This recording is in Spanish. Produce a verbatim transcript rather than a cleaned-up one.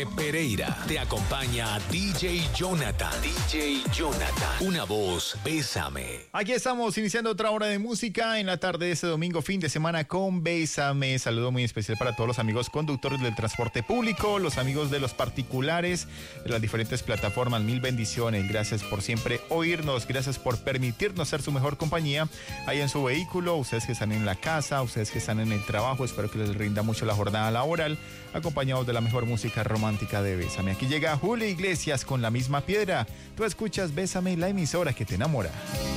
Pereira te acompaña D J Jonathan. D J Jonathan, una voz, Bésame. Aquí estamos iniciando otra hora de música en la tarde de este domingo, fin de semana con Bésame. Saludo muy especial para todos los amigos conductores del transporte público, los amigos de los particulares, de las diferentes plataformas. Mil bendiciones. Gracias por siempre oírnos. Gracias por permitirnos ser su mejor compañía ahí en su vehículo. Ustedes que están en la casa, ustedes que están en el trabajo. Espero que les rinda mucho la jornada laboral, acompañados de la mejor música romántica de Bésame. Aquí llega Julio Iglesias con La Misma Piedra. Tú escuchas Bésame, la emisora que te enamora.